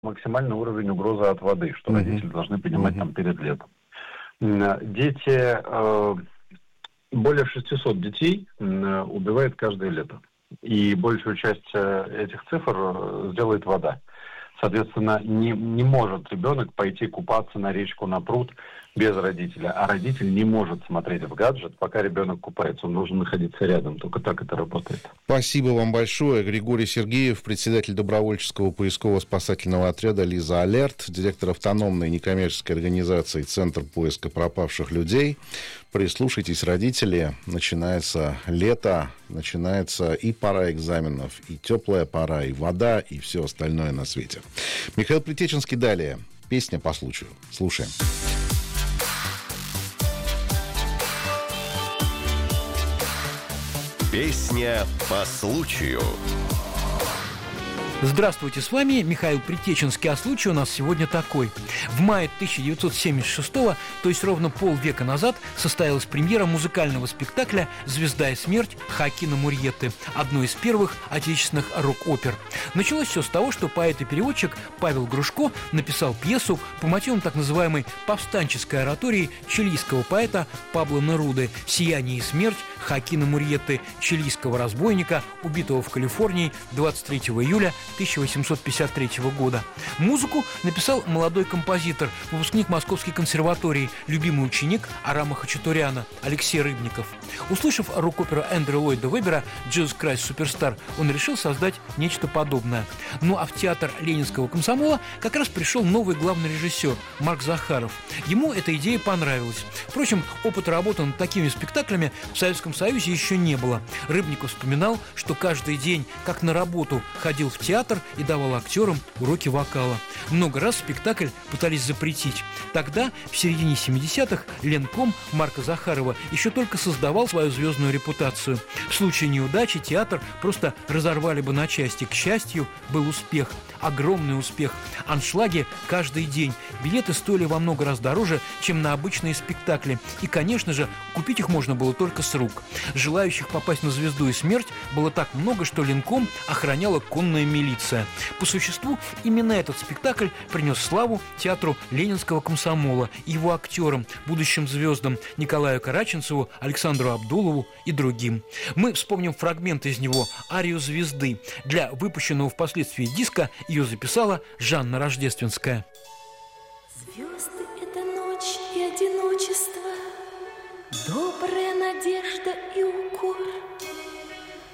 максимальный уровень угрозы от воды, что родители должны понимать там перед летом. Дети, более 600 детей убивает каждое лето. И большую часть этих цифр сделает вода. Соответственно, не может ребенок пойти купаться на речку, на пруд без родителя. А родитель не может смотреть в гаджет, пока ребенок купается. Он должен находиться рядом. Только так это работает. Спасибо вам большое. Григорий Сергеев, председатель добровольческого поисково-спасательного отряда «Лиза Алерт», директор автономной некоммерческой организации «Центр поиска пропавших людей». Прислушайтесь, родители. Начинается лето, начинается и пора экзаменов, и теплая пора, и вода, и все остальное на свете. Михаил Притеченский далее. Песня по случаю. Слушаем. Песня по случаю. Здравствуйте, с вами Михаил Притеченский, а случай у нас сегодня такой. В мае 1976-го, то есть ровно полвека назад, состоялась премьера музыкального спектакля «Звезда и смерть» Хоакина Мурьетты, одной из первых отечественных рок-опер. Началось все с того, что поэт и переводчик Павел Грушко написал пьесу по мотивам так называемой повстанческой оратории чилийского поэта Пабло Неруды «Сияние и смерть» Хоакина Мурьетты, чилийского разбойника, убитого в Калифорнии 23 июля 1853 года. Музыку написал молодой композитор, выпускник Московской консерватории, любимый ученик Арама Хачатуряна Алексей Рыбников. Услышав рок-оперу Эндрю Ллойда Вебера «Jesus Christ Superstar», он решил создать нечто подобное. Ну а в театр Ленинского комсомола как раз пришел новый главный режиссер Марк Захаров. Ему эта идея понравилась. Впрочем, опыта работы над такими спектаклями в Советском Союзе еще не было. Рыбников вспоминал, что каждый день, как на работу, ходил в театр и давал актерам уроки вокала. Много раз спектакль пытались запретить. Тогда, в середине 70-х, Ленком Марка Захарова еще только создавал свою звездную репутацию. В случае неудачи театр просто разорвали бы на части. К счастью, был успех. Огромный успех. Аншлаги каждый день. Билеты стоили во много раз дороже, чем на обычные спектакли. И, конечно же, купить их можно было только с рук. Желающих попасть на «Звезду и смерть» было так много, что Ленком охраняла конная милиция. По существу, именно этот спектакль принес славу театру Ленинского комсомола и его актерам, будущим звездам Николаю Караченцеву, Александру Абдулову и другим. Мы вспомним фрагмент из него «Арию звезды». Для выпущенного впоследствии диска ее записала Жанна Рождественская. Звезды — это ночь и одиночество, добрая надежда и укор.